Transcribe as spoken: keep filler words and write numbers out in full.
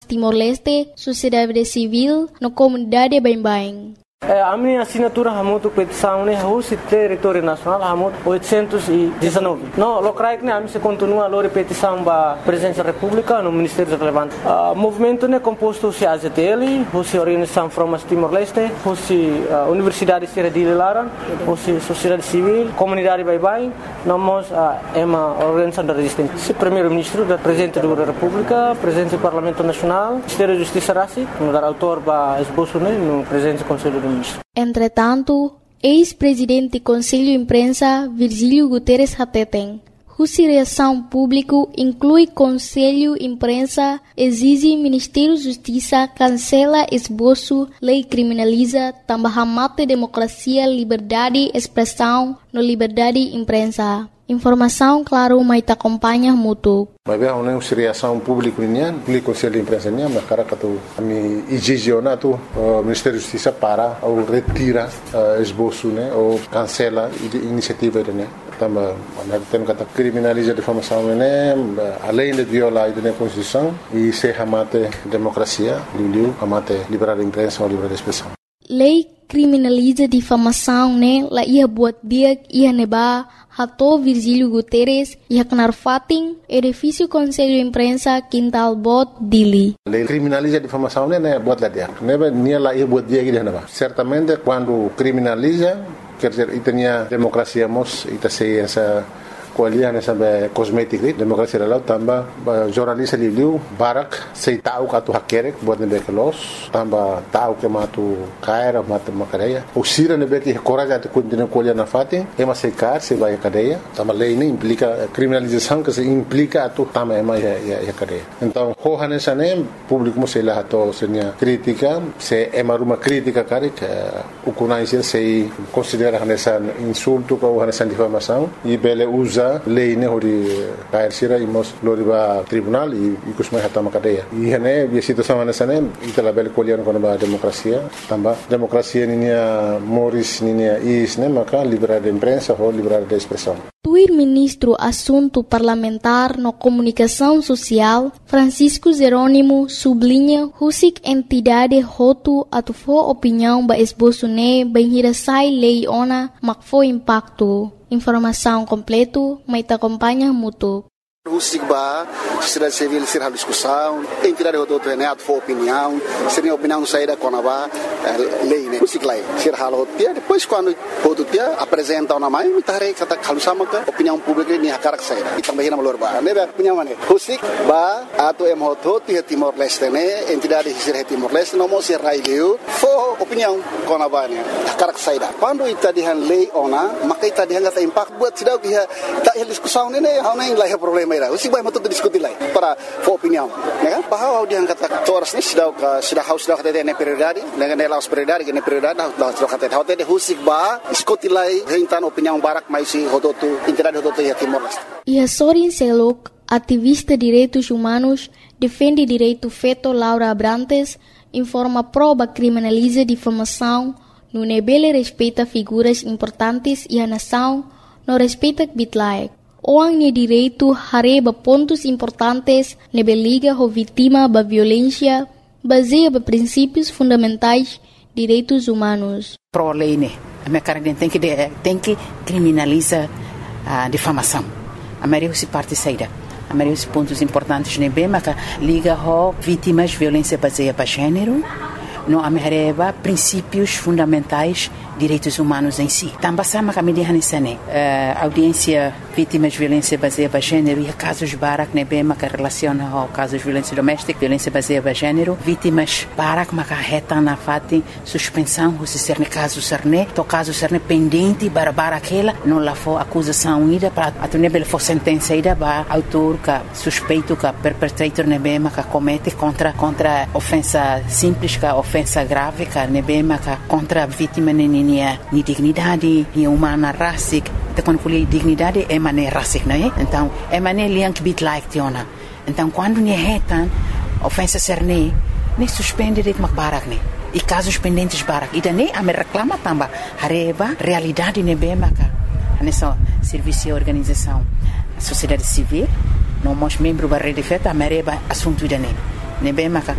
Timor-Leste, sociedade civil, na comunidade bem-bem. É, a minha assinatura é muito petição, né? O território nacional é muito oitocentos e dezenove. Não, o que né? A gente continua a lore petição para a presidência da República no Ministério relevante. O movimento é composto de A Z T L, a Organização Formas Timor-Leste, a Universidade Sierra de Lilaran, a sociedade civil, comunidade Baibai, nós é uma organização da resistência. O primeiro-ministro, o presidente da República, presidente do Parlamento Nacional, Ministério da Justiça Rassi, o autor para esboço no presidente do Conselho do Entretanto, ex-presidente do Conselho de Imprensa, Virgílio Guterres Hateten, cuja reação pública inclui Conselho de Imprensa, exige Ministério da Justiça cancela esboço, lei criminaliza, também mata democracia, liberdade de expressão, no liberdade de imprensa. Informação, claro, mas te acompanha muito. Mas bem, uma reação pública nian, público Conselho de Imprensa nian, mas cara que tu me exigiu na tu Ministério da Justiça para ou retira esboço, né, ou cancela a iniciativa né. Também, nós temos que criminalizar a difamação, né, além de violar a Constituição e se ramate democracia, liu ramate liberdade de imprensa ou liberdade de expressão. Lei criminaliza difamação, né? La ia buat dia ia neba hato Virgílio Guterres ia kenar fating edifício Conselho de Imprensa Quintal Bot Dili. Lei criminaliza difamação, né? Buat lá dia. Neba nia la ia buat dia que neba. Certamente quando criminaliza, quer dizer, e tinha democracia mos e tá sei essa coalian essa cosmética democracia lá também jornalista liu barak sei tahu katu hakerek buat nebe kelos tambah tahu que matu caira matu macareia o sira nebe que coragem de continuar coalian na fatin é mas sei car se vai a cadeia também lei nem implica criminalização que se implica tu também é mais a cadeia então hohan essa nem público sei lá to senia crítica se é uma crítica cara que o conhece se considera essa insulto ou essa difamação e bele usa lei ne hori cair sira imos loriba tribunal e kusmai hatama cadeia e né a situação nessa né itala bel colher com a democracia também democracia ninia moris ninia is né maka liberdade de imprensa ou liberdade de expressão. Tuir ministro assunto parlamentar no comunicação social Francisco Jerônimo sublinha husik entidade hotu atufo opinião ba esboço ne banhira sai lei ona makfo impacto. Informação completo, mas te acompanha muito. O SIGBA, sociedade civil, ser a discussão, entidade do outro renato for opinião, seria opinião saída com a lei, né? O SIGLA, ser a rotia, depois quando o outro dia apresenta uma mãe, me tarei que está calusama que opinião pública nem a cara que saída. E também na Malorba, né? Opinião né? O SIGBA, ato é muito e Timor-Leste, né? Entidade de ser Timor-Leste, não mostra raio, for opinião com a mãe, a cara que saída. Quando está de lei ona, mas está de hanga impacto buat tidak que está discussão, né? Não nem lá é problema. O SIGBA muito discutir lá para for opinião, né? Bahwa dia kata toras ni sudah sudah haus sudah kata ne prioridade, dengan nelas prioridade, ne prioridade dah sudah kata hotel de SIGBA diskutir lá rentan opinião barak mais si hototu entidade hototu ya Timor-Leste. E a Sorin Selok, ativista de direitos humanos, defende direito feto Laura Abrantes, informa prova criminaliza difamação, no nebele respeita figuras importantes e a nação, no respeita bitlaek. Orang ni direito hareba pontos importantes nebe liga ho vítima da violência baseia ba princípios fundamentais direitos humanos. Pro lei né, a minha cara tem que tem que criminalizar a difamação. A maioria se parte saída. A maioria dos pontos importantes nebe mas liga ho vítimas violência baseia ba gênero. No amereba princípios fundamentais direitos humanos em si. Também sama kami di hanisane uh, audiência vítimas de violência baseada em gênero e casos barak nebe maka relaciona ao casos de violência doméstica, violência baseada em gênero, vítimas barak maka reta na fati suspensão se ser caso serne, to caso serne pendente para barakela não lá for acusação ida para atunebel for sentença ida ba autor ka suspeito ka perpetrator nebe maka comete contra contra ofensa simples ka ofensa grave ka nebe maka contra vítima nini ni dignidade, ni humana racic, então quando falei dignidade é maneira racic, não é? Então é maneira liang bit like tiona. Então quando ni retan ofensa serne, ni suspende det makbarak ni. E casos pendentes barak, e daí a me reclama tamba, hareba realidade nebe maka. Nessa serviço e organização, a sociedade civil, não mos membro da rede feta, a mereba assunto daí. Nebe maka